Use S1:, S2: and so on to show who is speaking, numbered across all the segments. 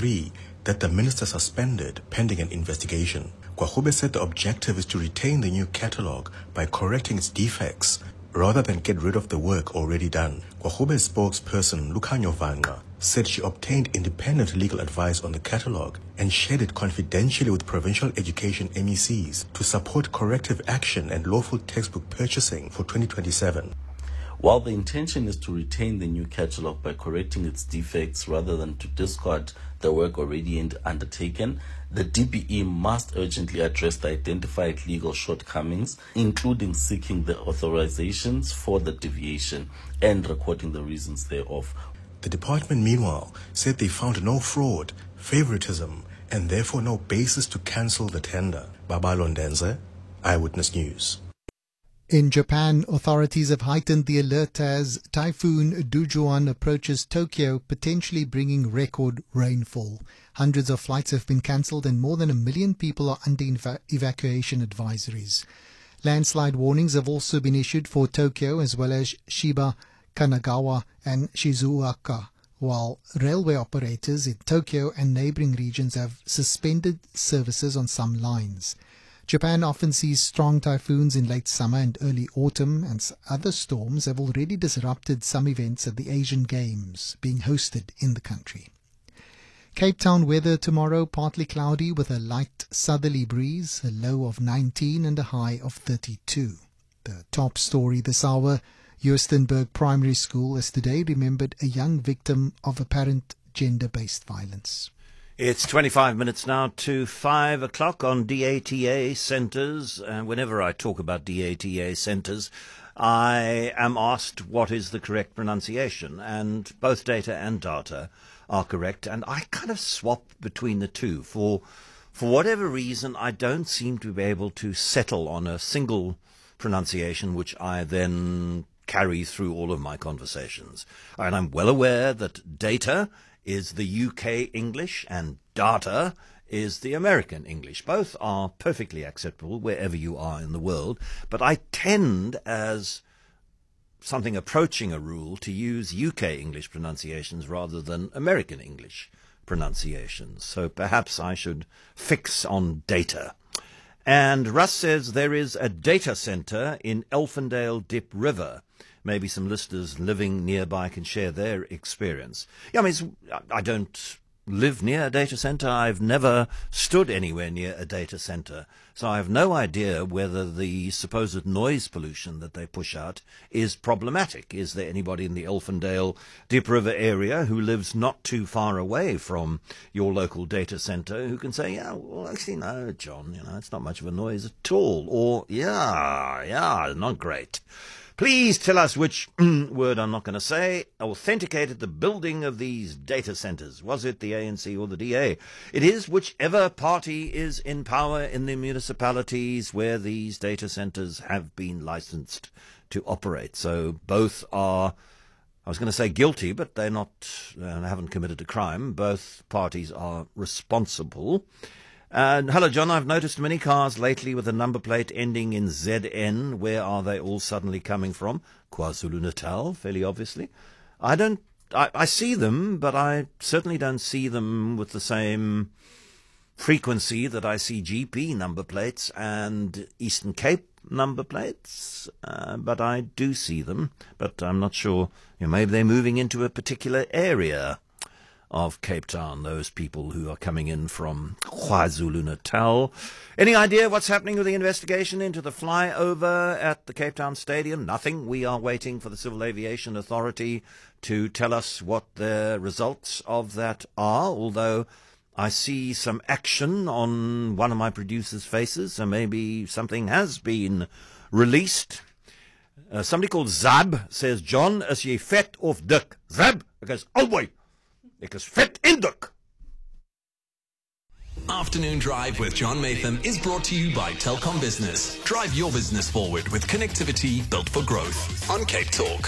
S1: 3 that the minister suspended pending an investigation. Kwagube said the objective is to retain the new catalogue by correcting its defects rather than get rid of the work already done. Kwagube's spokesperson, Lukhanyo Vanqa, said she obtained independent legal advice on the catalogue and shared it confidentially with provincial education MECs to support corrective action and lawful textbook purchasing for 2027.
S2: While the intention is to retain the new catalogue by correcting its defects rather than to discard the work already undertaken, the DBE must urgently address the identified legal shortcomings, including seeking the authorizations for the deviation and recording the reasons thereof.
S1: The department, meanwhile, said they found no fraud, favoritism, and therefore no basis to cancel the tender. Babalo Ndenze, Eyewitness News.
S3: In Japan, authorities have heightened the alert as Typhoon Dujuan approaches Tokyo, potentially bringing record rainfall. Hundreds of flights have been cancelled and more than 1 million people are under evacuation advisories. Landslide warnings have also been issued for Tokyo as well as Shiba, Kanagawa and Shizuoka, while railway operators in Tokyo and neighbouring regions have suspended services on some lines. Japan often sees strong typhoons in late summer and early autumn, and other storms have already disrupted some events at the Asian Games being hosted in the country. Cape Town weather tomorrow, partly cloudy with a light southerly breeze, a low of 19 and a high of 32. The top story this hour, Joostenburg Primary School has today remembered a young victim of apparent gender-based violence.
S4: It's 25 minutes now to 5 o'clock on DATA centres. Whenever I talk about DATA centres, I am asked what is the correct pronunciation, and both data and data are correct, and I kind of swap between the two. For whatever reason, I don't seem to be able to settle on a single pronunciation, which I then carry through all of my conversations. And I'm well aware that data is the UK English and data is the American English. Both are perfectly acceptable wherever you are in the world, but I tend, as something approaching a rule, to use UK English pronunciations rather than American English pronunciations. So perhaps I should fix on data. And Russ says there is a data centre in Elfindale Dip River. Maybe some listeners living nearby can share their experience. Yeah, I mean, I don't live near a data center. I've never stood anywhere near a data center. So I have no idea whether the supposed noise pollution that they push out is problematic. Is there anybody in the Elfindale Dip River area who lives not too far away from your local data center who can say, yeah, well, actually, no, John, it's not much of a noise at all. Or, yeah, not great. Please tell us which word I'm not going to say authenticated the building of these data centers. Was it the ANC or the DA? It is whichever party is in power in the municipalities where these data centers have been licensed to operate. So both are, I was going to say guilty, but they're not, haven't committed a crime. Both parties are responsible. Hello, John. I've noticed many cars lately with a number plate ending in ZN. Where are they all suddenly coming from? KwaZulu-Natal, fairly obviously. I see them, but I certainly don't see them with the same frequency that I see GP number plates and Eastern Cape number plates. But I do see them, but I'm not sure. Maybe they're moving into a particular area of Cape Town, those people who are coming in from KwaZulu-Natal. Any idea what's happening with the investigation into the flyover at the Cape Town Stadium? Nothing. We are waiting for the Civil Aviation Authority to tell us what the results of that are, although I see some action on one of my producers' faces, so maybe something has been released. Somebody called Zab says, John, is jy vet of dik? Zab, ek is albei. Ek is vet en dik.
S5: Afternoon Drive with John Matham is brought to you by Telkom Business. Drive your business forward with connectivity built for growth on Cape Talk.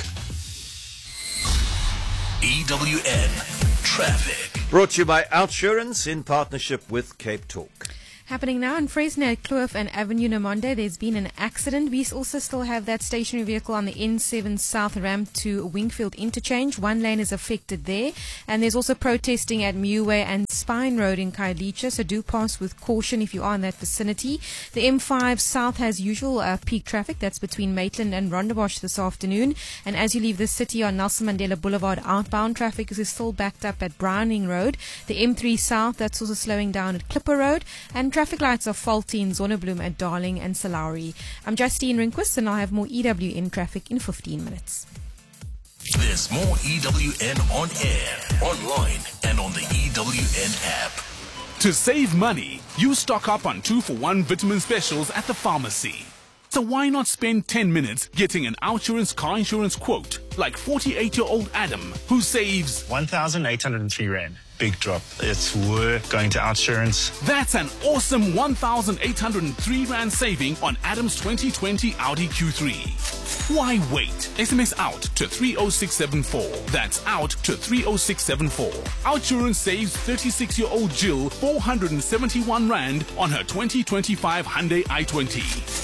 S5: EWN Traffic.
S4: Brought to you by Outsurance in partnership with Cape Talk.
S6: Happening now in Fresno at Kloof and Avenue Namonde. There's been an accident. We also still have that stationary vehicle on the N7 South ramp to Wingfield Interchange. One lane is affected there. And there's also protesting at Meway and Spine Road in Khayelitsha, so do pass with caution if you are in that vicinity. The M5 South has usual peak traffic. That's between Maitland and Rondebosch this afternoon. And as you leave the city on Nelson Mandela Boulevard outbound, traffic is still backed up at Browning Road. The M3 South, that's also slowing down at Clipper Road. And traffic lights are faulty in Zonnebloem at Darling and Salauri. I'm Justine Rinquist, and I'll have more EWN traffic in 15 minutes.
S5: There's more EWN on air, online, and on the EWN app. To save money, you stock up on 2-for-1 vitamin specials at the pharmacy. So why not spend 10 minutes getting an Outsurance car insurance quote, like 48-year-old Adam, who saves
S7: 1,803 Rand. Big drop. It's worth going to Outsurance.
S5: That's an awesome 1,803 Rand saving on Adam's 2020 Audi Q3. Why wait? SMS out to 30674. That's out to 30674. Outsurance saves 36-year-old Jill 471 Rand on her 2025 Hyundai i20.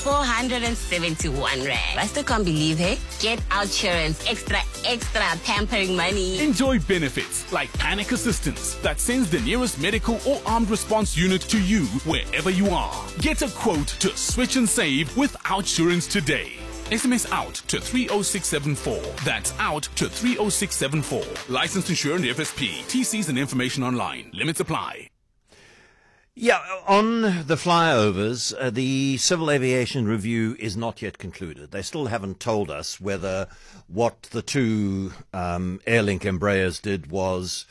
S8: 471 Rand. I still can't believe it. Get Outsurance extra pampering money.
S5: Enjoy benefits like panic assistance that sends the nearest medical or armed response unit to you wherever you are. Get a quote to switch and save with Outsurance today. SMS out to 30674. That's out to 30674. Licensed insured FSP. TCs and information online. Limits apply.
S4: Yeah, on the flyovers, the Civil Aviation Review is not yet concluded. They still haven't told us whether what the two Airlink Embraers did was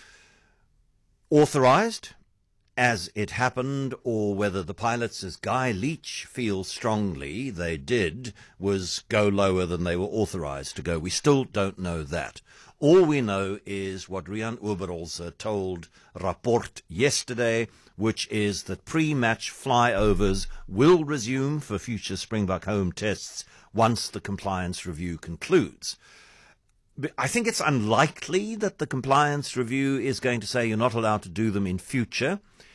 S4: authorized as it happened, or whether the pilots, as Guy Leach feels strongly they did, was go lower than they were authorized to go. We still don't know that. All we know is what Rian Oberholzer told Rapport yesterday, which is that pre-match flyovers will resume for future Springbok home tests once the compliance review concludes. I think it's unlikely that the compliance review is going to say you're not allowed to do them in future.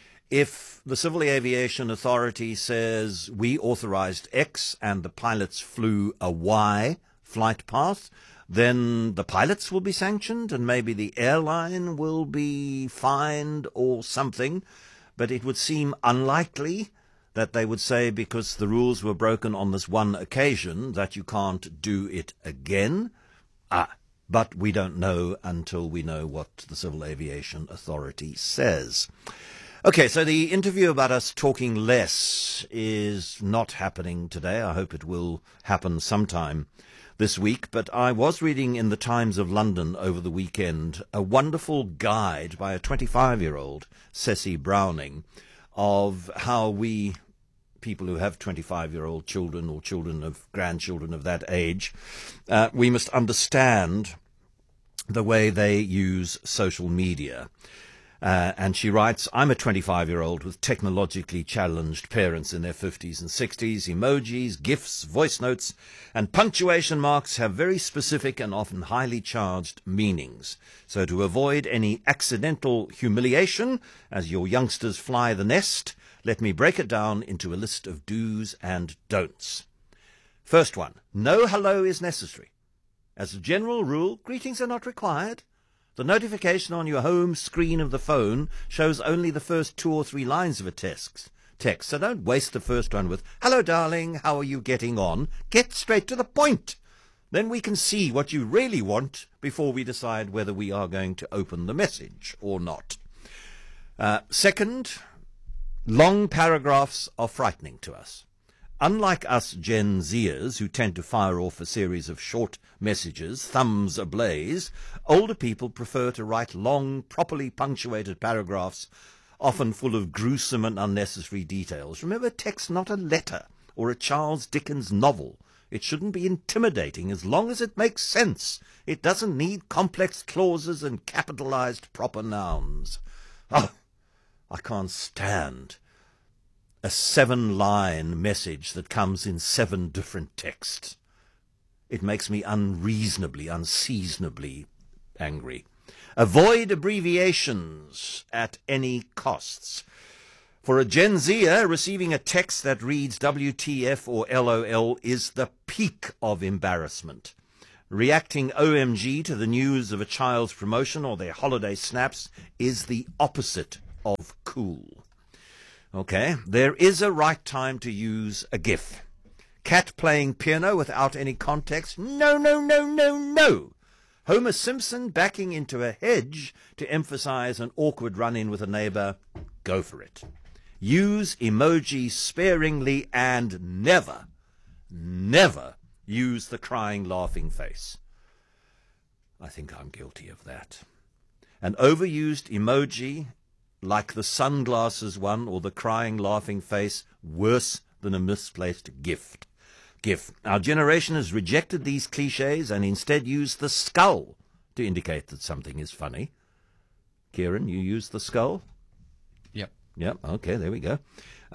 S4: If the Civil Aviation Authority says we authorized X and the pilots flew a Y flight path, then the pilots will be sanctioned and maybe the airline will be fined or something. But it would seem unlikely that they would say because the rules were broken on this one occasion that you can't do it again. But we don't know until we know what the Civil Aviation Authority says. Okay, so the interview about us talking less is not happening today. I hope it will happen sometime this week. But I was reading in the Times of London over the weekend a wonderful guide by a 25-year-old, Ceci Browning, of how we, people who have 25-year-old children or children of grandchildren of that age, we must understand the way they use social media. And she writes, I'm a 25-year-old with technologically challenged parents in their 50s and 60s. Emojis, GIFs, voice notes, and punctuation marks have very specific and often highly charged meanings. So to avoid any accidental humiliation as your youngsters fly the nest, let me break it down into a list of do's and don'ts. First one, no hello is necessary. As a general rule, greetings are not required. The notification on your home screen of the phone shows only the first 2 or 3 lines of a text. So don't waste the first one with, hello darling, how are you getting on? Get straight to the point. Then we can see what you really want before we decide whether we are going to open the message or not. Second, long paragraphs are frightening to us. Unlike us Gen Zers, who tend to fire off a series of short messages, thumbs ablaze, older people prefer to write long, properly punctuated paragraphs, often full of gruesome and unnecessary details. Remember, text not a letter or a Charles Dickens novel. It shouldn't be intimidating as long as it makes sense. It doesn't need complex clauses and capitalized proper nouns. Oh, I can't stand a 7-line message that comes in 7 different texts. It makes me unseasonably angry. Avoid abbreviations at any costs. For a Gen Zer, receiving a text that reads WTF or LOL is the peak of embarrassment. Reacting OMG to the news of a child's promotion or their holiday snaps is the opposite of cool. Okay, there is a right time to use a GIF. Cat playing piano without any context? No, no, no, no, no. Homer Simpson backing into a hedge to emphasize an awkward run-in with a neighbor? Go for it. Use emojis sparingly and never, never use the crying, laughing face. I think I'm guilty of that. An overused emoji, like the sunglasses one or the crying, laughing face, worse than a misplaced GIF. Our generation has rejected these cliches and instead used the skull to indicate that something is funny. Kieran, you use the skull? Yep, okay, there we go.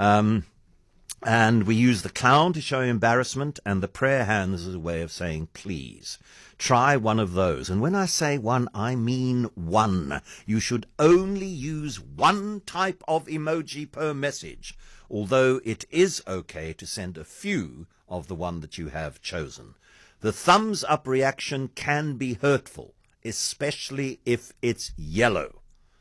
S4: And we use the clown to show embarrassment and the prayer hands as a way of saying please. Try one of those. And when I say one, I mean one. You should only use one type of emoji per message, although it is okay to send a few of the one that you have chosen. The thumbs up reaction can be hurtful, especially if it's yellow.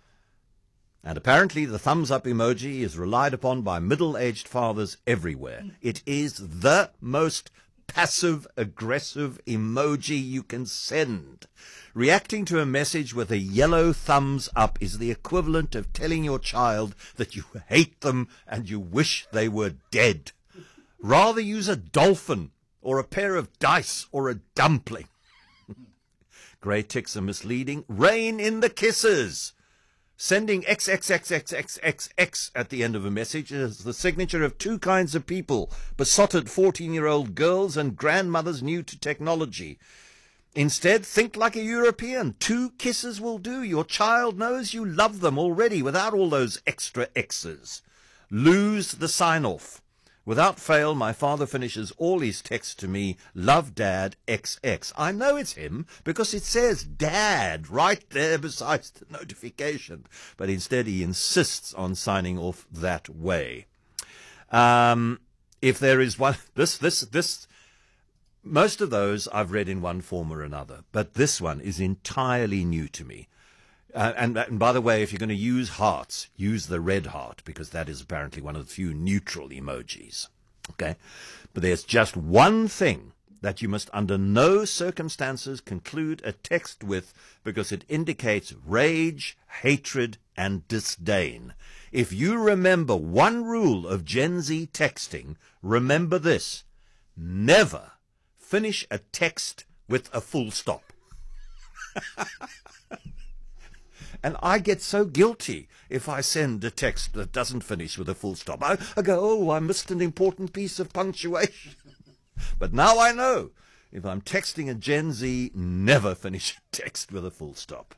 S4: And apparently the thumbs up emoji is relied upon by middle-aged fathers everywhere. It is the most passive-aggressive emoji you can send. Reacting to a message with a yellow thumbs up is the equivalent of telling your child that you hate them and you wish they were dead. Rather use a dolphin or a pair of dice or a dumpling. Grey ticks are misleading. Rein in the kisses. Sending XXXXXXX at the end of a message is the signature of two kinds of people, besotted 14-year-old girls and grandmothers new to technology. Instead, think like a European. 2 kisses will do. Your child knows you love them already without all those extra X's. Lose the sign-off. Without fail, my father finishes all his texts to me, love Dad, XX. I know it's him because it says Dad right there beside the notification. But instead he insists on signing off that way. If there is one, most of those I've read in one form or another, but this one is entirely new to me. And by the way, if you're going to use hearts, use the red heart, because that is apparently one of the few neutral emojis. Okay? But there's just one thing that you must under no circumstances conclude a text with, because it indicates rage, hatred, and disdain. If you remember one rule of Gen Z texting, remember this: never finish a text with a full stop. And I get so guilty if I send a text that doesn't finish with a full stop. I go, oh, I missed an important piece of punctuation. But now I know, if I'm texting a Gen Z, never finish a text with a full stop.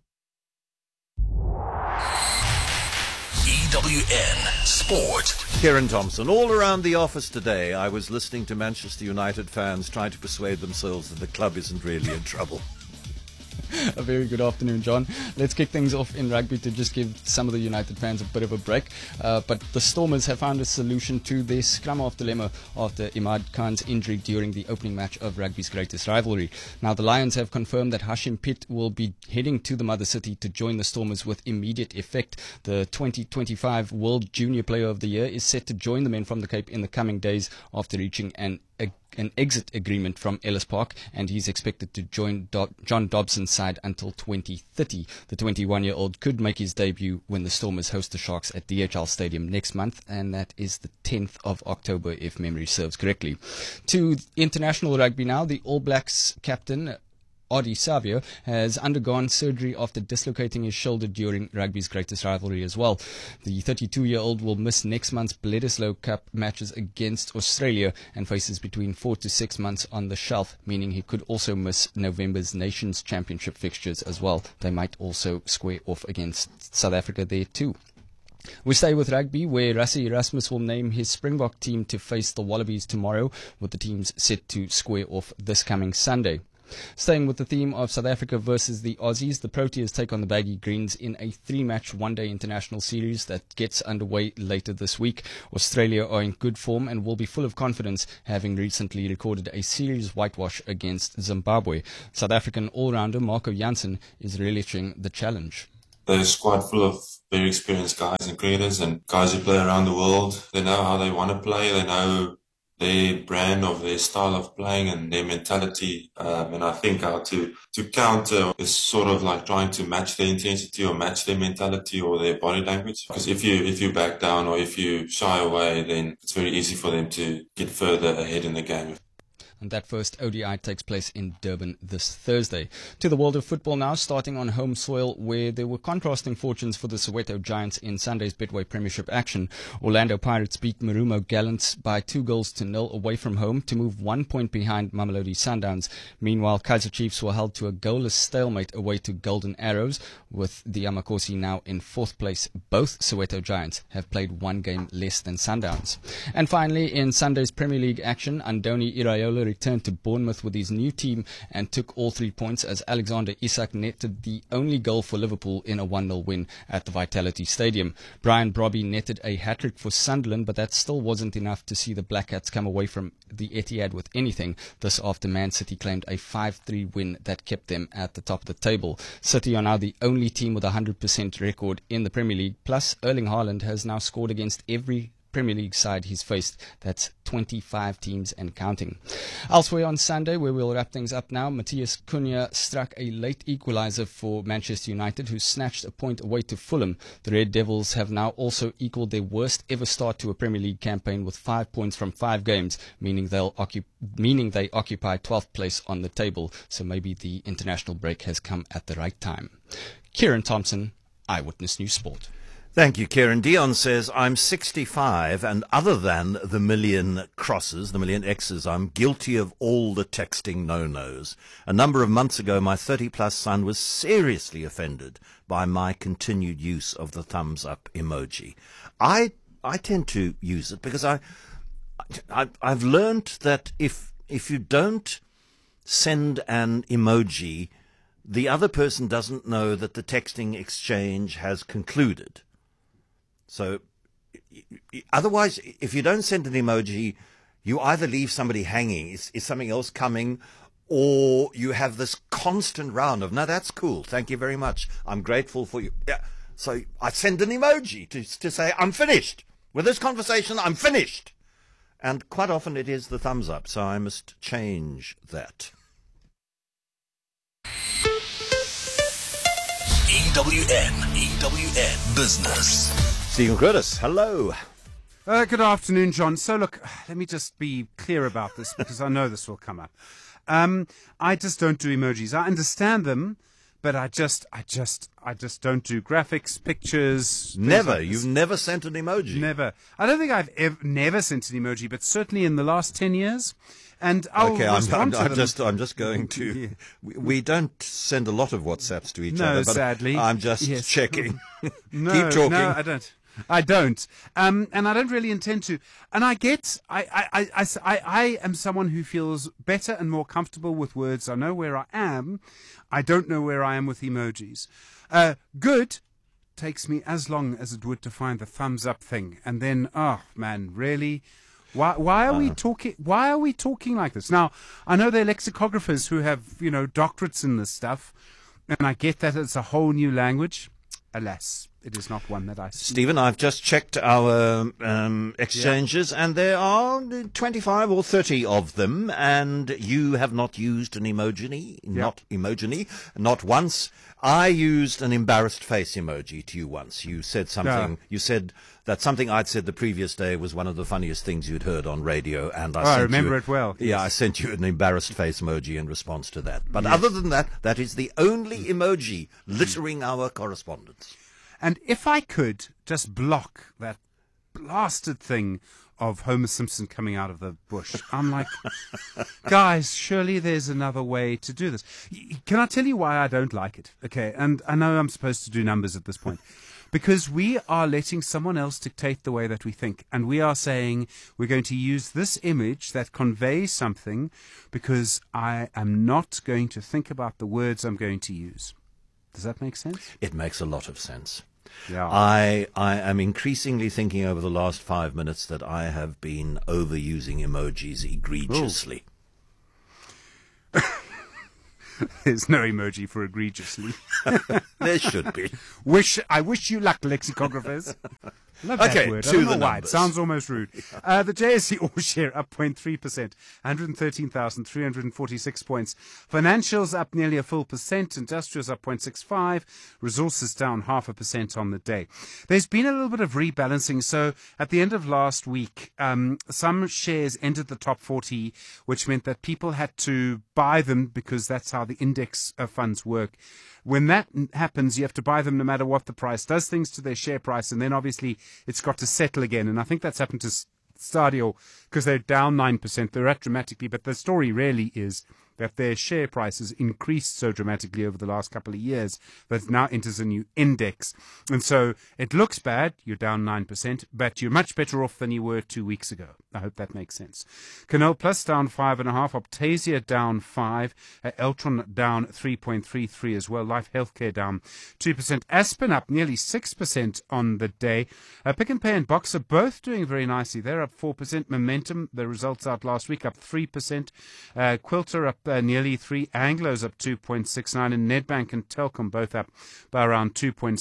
S9: EWN Sport.
S4: Kieran Thompson. All around the office today, I was listening to Manchester United fans trying to persuade themselves that the club isn't really in trouble.
S10: A very good afternoon, John. Let's kick things off in rugby to just give some of the United fans a bit of a break. But the Stormers have found a solution to their scrum-half dilemma after Imad Khan's injury during the opening match of rugby's greatest rivalry. Now, the Lions have confirmed that Hashim Pitt will be heading to the Mother City to join the Stormers with immediate effect. The 2025 World Junior Player of the Year is set to join the men from the Cape in the coming days after reaching an exit agreement from Ellis Park, and he's expected to join John Dobson's side until 2030. The 21-year-old could make his debut when the Stormers host the Sharks at DHL Stadium next month, and that is the 10th of October, if memory serves correctly. To international rugby now, the All Blacks captain Ardie Savio has undergone surgery after dislocating his shoulder during rugby's greatest rivalry as well. The 32-year-old will miss next month's Bledisloe Cup matches against Australia and faces between 4 to 6 months on the shelf, meaning he could also miss November's Nations Championship fixtures as well. They might also square off against South Africa there too. We stay with rugby, where Rassie Erasmus will name his Springbok team to face the Wallabies tomorrow, with the teams set to square off this coming Sunday. Staying with the theme of South Africa versus the Aussies, the Proteas take on the Baggy Greens in a 3-match one-day international series that gets underway later this week. Australia are in good form and will be full of confidence, having recently recorded a series whitewash against Zimbabwe. South African all-rounder Marco Jansen is relishing the challenge.
S11: They're a squad full of very experienced guys and cricketers and guys who play around the world. They know how they want to play. They know their brand of their style of playing and their mentality. And I think how to counter is sort of like trying to match their intensity or match their mentality or their body language. Because if you back down or if you shy away, then it's very easy for them to get further ahead in the game.
S10: And that first ODI takes place in Durban this Thursday. To the world of football now, starting on home soil where there were contrasting fortunes for the Soweto Giants in Sunday's Betway Premiership action. Orlando Pirates beat Marumo Gallants by 2-0 away from home to move 1 point behind Mamelodi Sundowns. Meanwhile, Kaizer Chiefs were held to a goalless stalemate away to Golden Arrows, with the Amakosi now in 4th place. Both Soweto Giants have played 1 game less than Sundowns. And finally, in Sunday's Premier League action, Andoni Iraola returned to Bournemouth with his new team and took all 3 points as Alexander Isak netted the only goal for Liverpool in a 1-0 win at the Vitality Stadium. Brian Brobby netted a hat-trick for Sunderland, but that still wasn't enough to see the Black Cats come away from the Etihad with anything. This after Man City claimed a 5-3 win that kept them at the top of the table. City are now the only team with a 100% record in the Premier League, plus Erling Haaland has now scored against every Premier League side he's faced. That's 25 teams and counting. Elsewhere on Sunday, where we'll wrap things up now, Matthias Cunha struck a late equaliser for Manchester United, who snatched a point away to Fulham. The Red Devils have now also equalled their worst ever start to a Premier League campaign with 5 points from 5 games, meaning they occupy 12th place on the table. So maybe the international break has come at the right time. Kieran Thompson, Eyewitness News Sport.
S4: Thank you, Kieran. Dion says, I'm 65, and other than the million crosses, the million X's, I'm guilty of all the texting no-nos. A number of months ago, my 30-plus son was seriously offended by my continued use of the thumbs-up emoji. I tend to use it because I've learnt that if you don't send an emoji, the other person doesn't know that the texting exchange has concluded. So, otherwise, if you don't send an emoji, you either leave somebody hanging, is something else coming, or you have this constant round of, no, that's cool, thank you very much, I'm grateful for you. Yeah. So I send an emoji to say, I'm finished. With this conversation, I'm finished. And quite often it is the thumbs up, so I must change that.
S9: EWN Business.
S4: Stephen Curtis, hello.
S12: Good afternoon, John. So look, let me just be clear about this because I know this will come up. I just don't do emojis. I understand them, but I just don't do graphics, pictures.
S4: Never.
S12: Like
S4: You've never sent an emoji.
S12: Never. I don't think I've never sent an emoji, but certainly in the last 10 years. And
S4: I'm just going to. Yeah. We don't send a lot of WhatsApps to each other. But
S12: sadly.
S4: I'm just checking.
S12: No,
S4: Keep talking.
S12: No, I don't. And I don't really intend to. And I am someone who feels better and more comfortable with words. I know where I am. I don't know where I am with emojis. Good takes me as long as it would to find the thumbs up thing. And then, oh man, really? Why are we talking? Why are we talking like this? Now, I know there are lexicographers who have, doctorates in this stuff, and I get that it's a whole new language. Alas, it is not one that I speak.
S4: Stephen, I've just checked our exchanges, and there are 25 or 30 of them, and you have not used an emoji, not once. I used an embarrassed face emoji to you once. You said something. You said that something I'd said the previous day was one of the funniest things you'd heard on radio, and I
S12: remember it well.
S4: Yeah, I sent you an embarrassed face emoji in response to that. But other than that, that is the only emoji littering our correspondence.
S12: And if I could just block that blasted thing of Homer Simpson coming out of the bush, I'm like, guys, surely there's another way to do this. Can I tell you why I don't like it? Okay, and I know I'm supposed to do numbers at this point. Because we are letting someone else dictate the way that we think. And we are saying we're going to use this image that conveys something because I am not going to think about the words I'm going to use. Does that make sense?
S4: It makes a lot of sense.
S12: Yeah.
S4: I am increasingly thinking over the last 5 minutes that I have been overusing emojis egregiously.
S12: There's no emoji for egregiously.
S4: There should be.
S12: I wish you luck, lexicographers. Love that
S4: Okay,
S12: word.
S4: to
S12: I don't
S4: the
S12: know why. It
S4: numbers.
S12: sounds almost rude. The JSE All Share up 0.3%, 113,346 points. Financials up nearly a full percent. Industrials up 0.65. Resources down 0.5% on the day. There's been a little bit of rebalancing. So at the end of last week, some shares entered the top 40, which meant that people had to buy them because that's how the index funds work. When that happens, you have to buy them no matter what the price does things to their share price, and then obviously it's got to settle again. And I think that's happened to Stadio because they're down 9%. They're up dramatically, but the story really is that their share prices increased so dramatically over the last couple of years that it now enters a new index. And so it looks bad, you're down 9%, but you're much better off than you were 2 weeks ago. I hope that makes sense. Canal Plus down 5.5%, Optasia down 5%, Eltron down 3.33% as well, Life Healthcare down 2%, Aspen up nearly 6% on the day. Pick n Pay and Boxer both doing very nicely. They're up 4%. Momentum, the results out last week, up 3%. Quilter up nearly 3%. Anglo's up 2.69%, and Nedbank and Telkom both up by around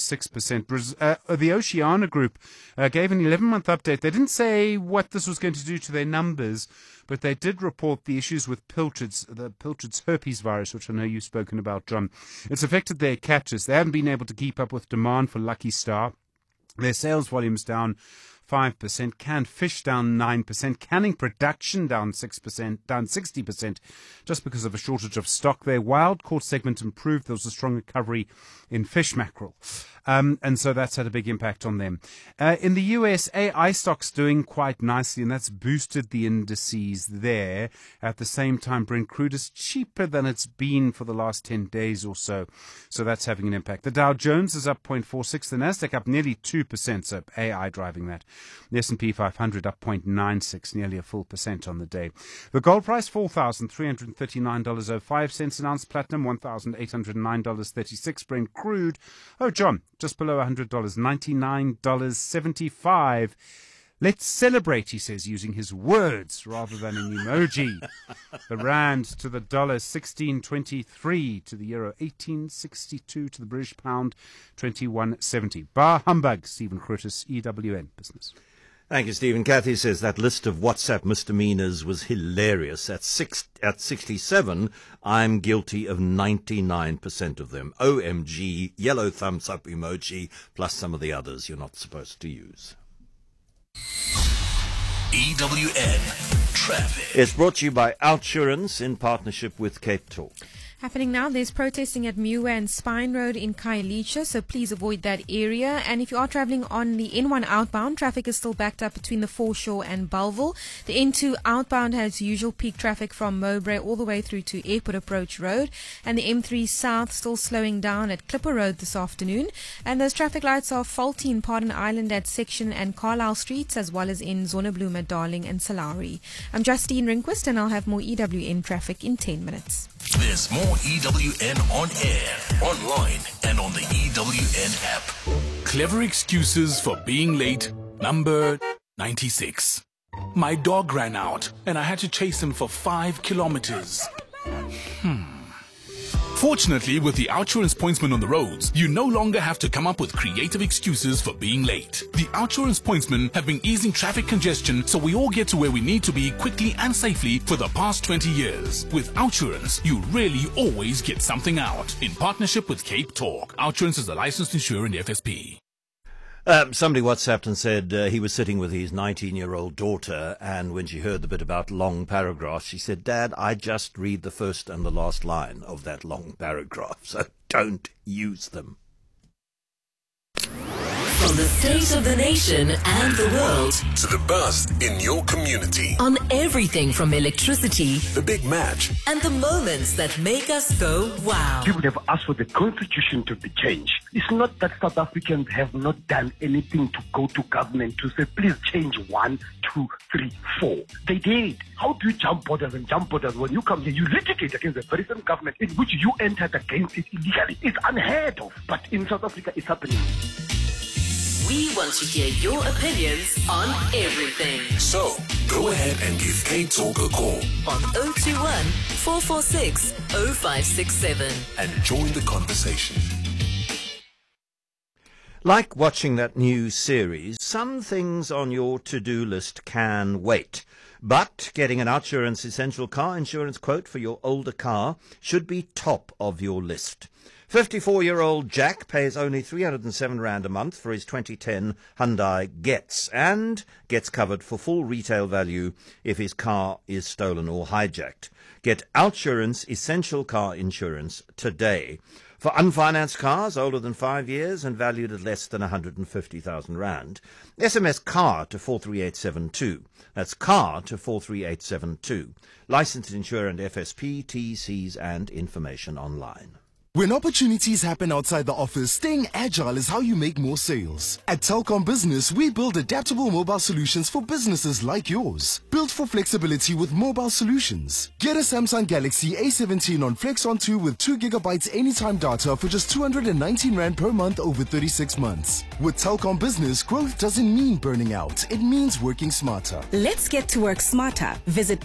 S12: 2.6%. The Oceania Group gave an 11-month update. They didn't say what this was going to do to their numbers, but they did report the issues with the Pilchard's herpes virus, which I know you've spoken about, John. It's affected their catches. They haven't been able to keep up with demand for Lucky Star. Their sales volume's down 5%, canned fish down 9%, canning production down 6%, down 60%, just because of a shortage of stock. Their wild caught segment improved. There was a strong recovery in fish mackerel. And so that's had a big impact on them. In the US, AI stock's doing quite nicely, and that's boosted the indices there. At the same time, Brent crude is cheaper than it's been for the last 10 days or so. So that's having an impact. The Dow Jones is up 0.46, the Nasdaq up nearly 2%, so AI driving that. The S&P 500 up 0.96, nearly a full percent on the day. The gold price, $4,339.05 an ounce. Platinum, $1,809.36. Brent crude, oh, John, just below $100, $99.75. Let's celebrate, he says, using his words rather than an emoji. The rand to the dollar, 16.23, to the euro, 18.62, to the British pound, 21.70. Bar humbug, Stephen Curtis, EWN Business.
S4: Thank you, Stephen. Kathy says that list of WhatsApp misdemeanors was hilarious. At 67, I'm guilty of 99% of them. OMG, yellow thumbs up emoji, plus some of the others you're not supposed to use.
S9: EWN Traffic.
S4: It's brought to you by Outsurance in partnership with Cape Talk.
S6: Happening now, there's protesting at Muir and Spine Road in Khayelitsha, so please avoid that area. And if you are travelling on the N1 outbound, traffic is still backed up between the Foreshore and Bellville. The N2 outbound has usual peak traffic from Mowbray all the way through to Airport Approach Road. And the M3 South still slowing down at Clipper Road this afternoon. And those traffic lights are faulty in Pardon Island at Section and Carlisle Streets, as well as in Zonnebloem at Darling and Salari. I'm Justine Rinquist, and I'll have more EWN traffic in 10 minutes.
S9: There's more EWN on air, online, and on the EWN app.
S5: Clever excuses for being late, number 96. My dog ran out, and I had to chase him for 5 kilometers. Fortunately, with the Outsurance pointsman on the roads, you no longer have to come up with creative excuses for being late. The Outsurance pointsmen have been easing traffic congestion so we all get to where we need to be quickly and safely for the past 20 years. With Outsurance, you really always get something out. In partnership with Cape Talk, Outsurance is a licensed insurer in the FSP.
S4: Somebody WhatsApped and said he was sitting with his 19-year-old daughter, and when she heard the bit about long paragraphs, she said, "Dad, I just read the first and the last line of that long paragraph, so don't use them."
S13: From the state of the nation and the world
S9: to the buzz in your community.
S13: On everything from electricity,
S9: The Big Match,
S13: and the moments that make us go wow.
S14: People have asked for the constitution to be changed. It's not that South Africans have not done anything to go to government to say, please change 1, 2, 3, 4. They did. How do you jump borders and jump borders when you come here? You litigate against the very same government in which you entered against it illegally. It's unheard of. But in South Africa, it's happening.
S13: We want to hear your opinions on everything.
S9: So, go ahead and give K-Talk a call
S13: On 021 446 0567.
S9: and join the conversation.
S4: Like watching that new series, some things on your to-do list can wait. But getting an Outsurance Essential Car Insurance quote for your older car should be top of your list. 54-year-old Jack pays only 307 Rand a month for his 2010 Hyundai Getz and gets covered for full retail value if his car is stolen or hijacked. Get Outsurance Essential Car Insurance today. For unfinanced cars older than 5 years and valued at less than 150,000 Rand, SMS CAR to 43872. That's CAR to 43872. Licensed insurer and FSP, TCs and information online.
S15: When opportunities happen outside the office, staying agile is how you make more sales. At Telkom Business, we build adaptable mobile solutions for businesses like yours. Built for flexibility with mobile solutions. Get a Samsung Galaxy A17 on Flex on 2 with 2 GB anytime data for just 219 Rand per month over 36 months. With Telkom Business, growth doesn't mean burning out. It means working smarter.
S16: Let's get to work smarter. Visit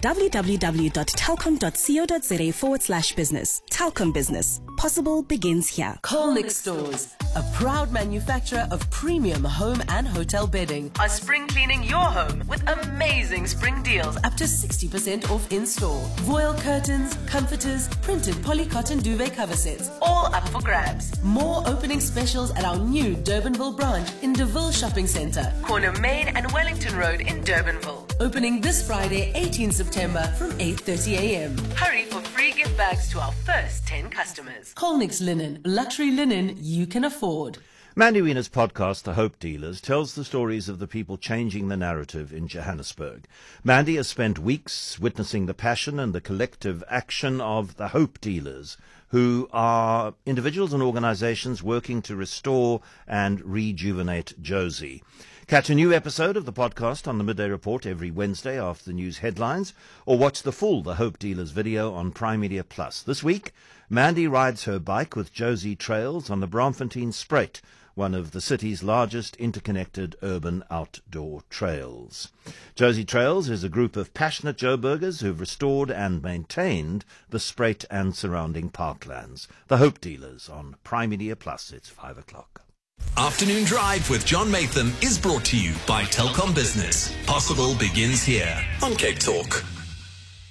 S16: www.telkom.co.za/business. Telkom Business. Possible begins here.
S17: Colnick Stores, a proud manufacturer of premium home and hotel bedding, are spring cleaning your home with amazing spring deals up to 60% off in store. Voile curtains, comforters, printed polycotton duvet cover sets, all up for grabs. More opening specials at our new Durbanville branch in DeVille Shopping Centre, corner Main and Wellington Road in Durbanville. Opening this Friday, 18 September from 8:30 a.m. Hurry for free gift bags to our first 10 customers. Colnick's Linen, luxury linen you can afford.
S4: Mandy Wiener's podcast, The Hope Dealers, tells the stories of the people changing the narrative in Johannesburg. Mandy has spent weeks witnessing the passion and the collective action of the Hope Dealers, who are individuals and organizations working to restore and rejuvenate Jozi. Catch a new episode of the podcast on the Midday Report every Wednesday after the news headlines, or watch the full The Hope Dealers video on Prime Media Plus. This week, Mandy rides her bike with Jozi Trails on the Braamfontein Spruit, one of the city's largest interconnected urban outdoor trails. Jozi Trails is a group of passionate Joburgers who've restored and maintained the Spruit and surrounding parklands. The Hope Dealers on Prime Media Plus. It's 5 o'clock.
S9: Afternoon Drive with John Matham is brought to you by Telkom Business. Possible begins here on Cape Talk.